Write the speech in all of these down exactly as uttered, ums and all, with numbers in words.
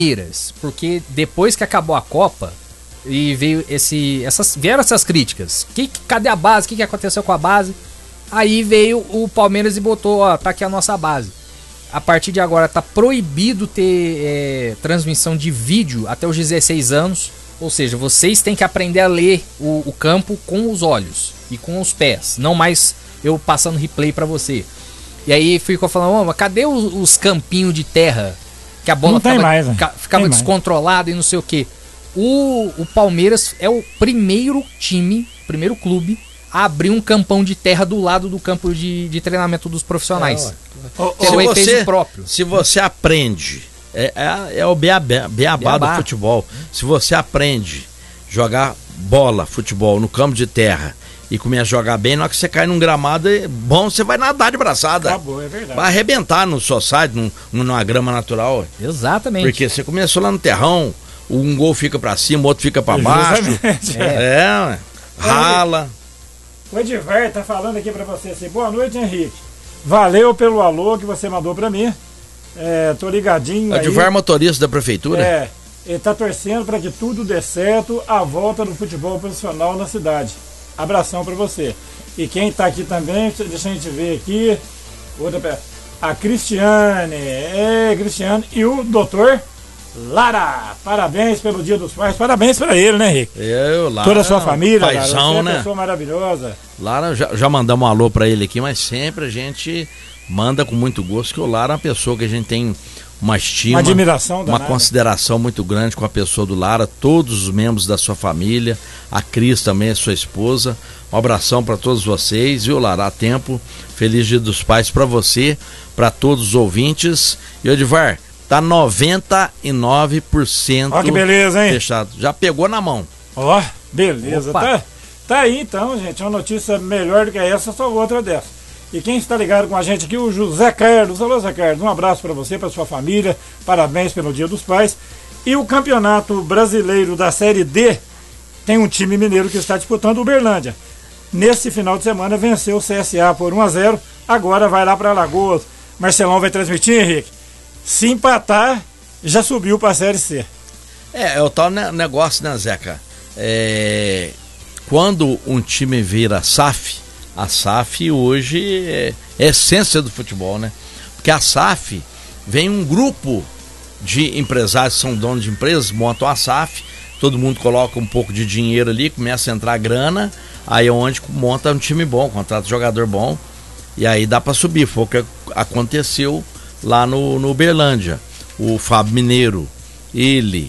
Porque depois que acabou a Copa e veio esse, essas, vieram essas críticas. Que, cadê a base? O que, que aconteceu com a base? Aí veio o Palmeiras e botou, ó, tá aqui a nossa base. A partir de agora tá proibido ter é, transmissão de vídeo até os dezesseis anos. Ou seja, vocês têm que aprender a ler o, o campo com os olhos e com os pés. Não mais eu passando replay pra você. E aí ficou falando, oh, mas cadê os, os campinhos de terra? Que a bola ficava, mais, né? ficava tem descontrolada mais. E não sei o que. O, o Palmeiras é o primeiro time, primeiro clube a abrir um campão de terra do lado do campo de, de treinamento dos profissionais. É, o, se, você, próprio. se você aprende, é, é, é o beabá, beabá do futebol. Se você aprende a jogar bola, futebol, no campo de terra e começa a jogar bem, na hora que você cai num gramado, é bom, você vai nadar de braçada. Acabou, é verdade. Vai arrebentar no society, num, numa grama natural. Exatamente. Porque você começou lá no terrão, um gol fica pra cima, o outro fica pra baixo. É, é, rala. O Edivar tá falando aqui pra você assim, boa noite, Henrique. Valeu pelo alô que você mandou pra mim. É, tô ligadinho. O Edivar é motorista da prefeitura? É, ele tá torcendo pra que tudo dê certo, a volta do futebol profissional na cidade. Abração pra você. E quem tá aqui também, deixa a gente ver aqui. Outra, a Cristiane. É, Cristiane. E o doutor Lara. Parabéns pelo Dia dos Pais. Parabéns pra ele, né, Henrique? Eu, Lara. Toda a sua família, paizão, Lara. Você é né? uma pessoa maravilhosa. Lara, já, já mandamos um alô pra ele aqui, mas sempre a gente manda com muito gosto, que o Lara é uma pessoa que a gente tem uma estima, uma admiração, uma consideração muito grande com a pessoa do Lara, todos os membros da sua família, a Cris também é sua esposa. Um abração para todos vocês, viu, Lara? A tempo, feliz Dia dos Pais para você, para todos os ouvintes. E o Edivar, tá noventa e nove por cento. Ó que beleza, hein? Fechado. Já pegou na mão. Ó, beleza. Tá, tá aí então, gente, uma notícia melhor do que essa, só outra dessa. E quem está ligado com a gente aqui, o José Carlos. Alô, José Carlos, um abraço para você, para sua família, parabéns pelo Dia dos Pais. E o Campeonato Brasileiro da Série D tem um time mineiro que está disputando, o Uberlândia. Nesse final de semana venceu o C S A por um a zero, agora vai lá para Alagoas. Marcelão vai transmitir, Henrique. Se empatar, já subiu para a Série C. É, é o tal negócio, né, Zeca? É... Quando um time vira S A F, a S A F hoje é, é essência do futebol, né? Porque a S A F vem um grupo de empresários que são donos de empresas, montam a S A F, todo mundo coloca um pouco de dinheiro ali, começa a entrar grana, aí é onde monta um time bom, contrata um jogador bom, e aí dá para subir. Foi o que aconteceu lá no, no Uberlândia. O Fábio Mineiro, ele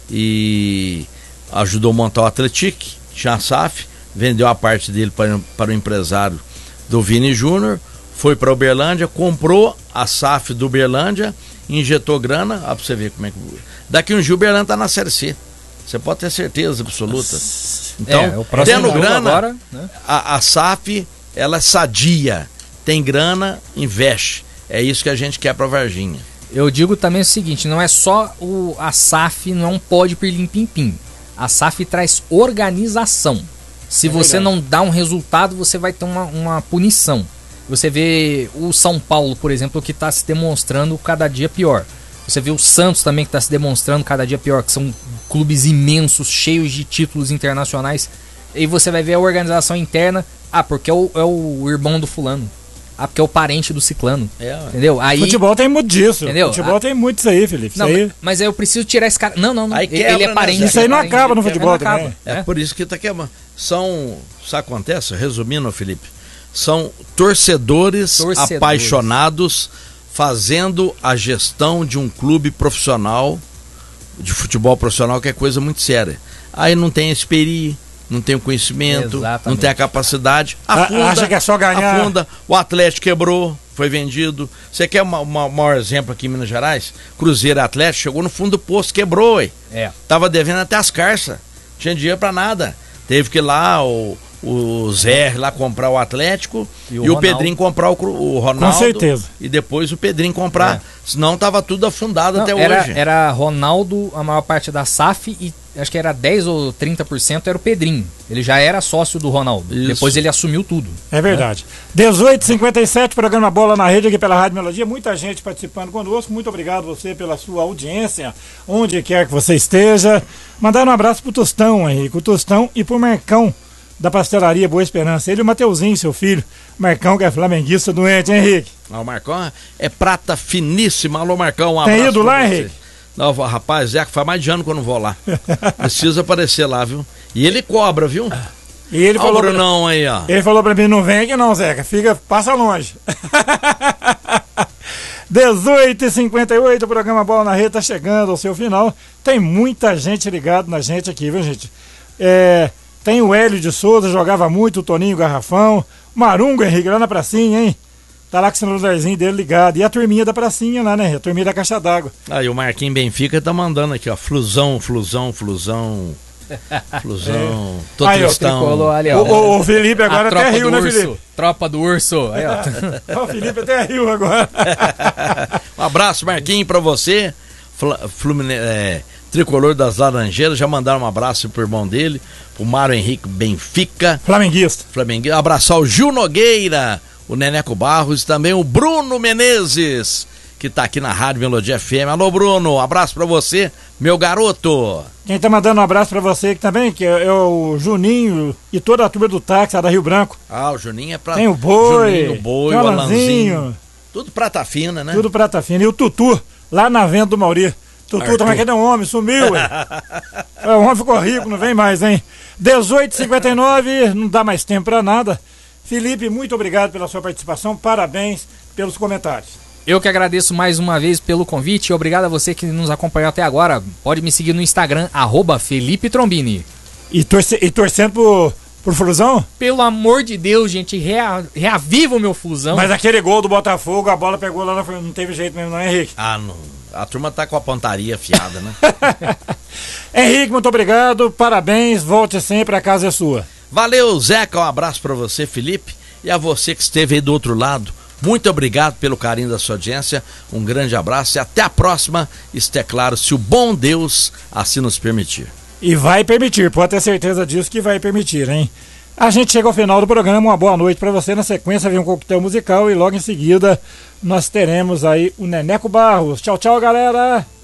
e ajudou a montar o Atlético, tinha a S A F, vendeu a parte dele para, para o empresário do Vini Júnior, foi para Uberlândia, comprou a S A F do Uberlândia, injetou grana, ó, pra você ver como é que... Daqui um dia o Uberlândia tá na Série C, você pode ter certeza absoluta. Então, é, tendo grana, agora, né? a, a S A F, ela é sadia, tem grana, investe. É isso que a gente quer pra Varginha. Eu digo também o seguinte, não é só o, a S A F, não é um pó de pirlim-pim-pim. A S A F traz organização. Se é você verdade. Não dá um resultado, você vai ter uma, uma punição. Você vê o São Paulo, por exemplo, que está se demonstrando cada dia pior. Você vê o Santos também, que está se demonstrando cada dia pior, que são clubes imensos, cheios de títulos internacionais. E você vai ver a organização interna. Ah, porque é o, é o irmão do fulano. Ah, porque é o parente do ciclano. É, entendeu? Aí, futebol tem muito disso. Entendeu? Futebol ah, tem muito isso aí, Felipe. Não, isso aí... Mas aí eu preciso tirar esse cara. Não, não, não. Aí ele, quebra, ele é parente. Né? Isso aí não parente, acaba no futebol também. É, é por isso que tá quebrando. São, sabe o que acontece? Resumindo, Felipe, são torcedores, torcedores apaixonados fazendo a gestão de um clube profissional, de futebol profissional, que é coisa muito séria. Aí não tem experiência, não tem o conhecimento, exatamente. Não tem a capacidade. Afunda, acha que é só ganhar. Afunda, o Atlético quebrou, foi vendido. Você quer um maior exemplo aqui em Minas Gerais? Cruzeiro Atlético chegou no fundo do poço, quebrou, ué. É. Tava devendo até as carças, tinha dinheiro pra nada. Teve que ir lá o, o Zé lá comprar o Atlético e o, e o Pedrinho comprar o, o Ronaldo. Com certeza. E depois o Pedrinho comprar. É. Senão tava tudo afundado. Não, até era, hoje. Era Ronaldo, a maior parte da S A F e acho que era dez ou trinta por cento, era o Pedrinho. Ele já era sócio do Ronaldo. Isso. Depois ele assumiu tudo. É verdade. Né? dezoito e cinquenta e sete, programa Bola na Rede aqui pela Rádio Melodia. Muita gente participando conosco. Muito obrigado você pela sua audiência, onde quer que você esteja. Mandar um abraço pro Tostão, Henrique. O Tostão e pro Marcão, da Pastelaria Boa Esperança. Ele e o Mateuzinho, seu filho. Marcão, que é flamenguista doente, hein, Henrique? Ah, o Marcão é prata finíssima. Alô, Marcão, um Tem abraço. ido lá, Henrique? Não, rapaz, Zeca, faz mais de ano que eu não vou lá. Precisa aparecer lá, viu? E ele cobra, viu? E ele falou, o Brunão aí, ó. Ele falou pra mim, não vem aqui não, Zeca. Fica, passa longe. dezoito e cinquenta e oito, o programa Bola na Rede tá chegando ao seu final. Tem muita gente ligado na gente aqui, viu, gente? É, tem o Hélio de Souza, jogava muito, o Toninho Garrafão. Marungo, Henrique, lá na pracinha, hein? Tá lá com o celularzinho dele ligado. E a turminha da pracinha lá, né? A turminha da caixa d'água. Aí o Marquinhos Benfica tá mandando aqui, ó. Flusão, flusão, flusão. Flusão. É. Tô aí, tristão. Ali, ó. O, o, o Felipe agora até riu, né, urso. Felipe? Tropa do urso. Aí, ó. O Felipe até riu agora. Um abraço, Marquinhos, pra você. Fluminense, é, Tricolor das Laranjeiras. Já mandaram um abraço pro irmão dele. Pro Mário Henrique Benfica. Flamenguista. Flamenguista. Abraçar o Gil Nogueira. O Neneco Barros e também o Bruno Menezes, que tá aqui na Rádio Melodia F M. Alô, Bruno, abraço pra você, meu garoto. Quem tá mandando um abraço pra você aqui também, que é, é o Juninho e toda a turma do táxi, da Rio Branco. Ah, o Juninho é pra... Tem o Boi, Juninho, o Boi, o Alanzinho. Tudo prata fina, né? Tudo prata fina. E o Tutu, lá na venda do Mauri. Tutu Arthur. Também, cadê um homem? Sumiu, ué. O homem ficou rico, não vem mais, hein? dezoito e cinquenta e nove, não dá mais tempo pra nada. Felipe, muito obrigado pela sua participação, parabéns pelos comentários. Eu que agradeço mais uma vez pelo convite e obrigado a você que nos acompanhou até agora. Pode me seguir no Instagram, arroba Felipe Trombini. E, torce, e torcendo por, por Flusão? Pelo amor de Deus, gente, rea, reaviva o meu Flusão. Mas aquele gol do Botafogo, a bola pegou lá, não teve jeito mesmo não, Henrique? Ah, não. A turma tá com a pontaria afiada, né? Henrique, muito obrigado, parabéns, volte sempre, a casa é sua. Valeu, Zeca, um abraço pra você, Felipe, e a você que esteve aí do outro lado. Muito obrigado pelo carinho da sua audiência, um grande abraço e até a próxima, isto é claro, se o bom Deus assim nos permitir. E vai permitir, pode ter certeza disso que vai permitir, hein? A gente chega ao final do programa, uma boa noite pra você, na sequência vem um coquetel musical e logo em seguida nós teremos aí o Neneco Barros. Tchau, tchau, galera!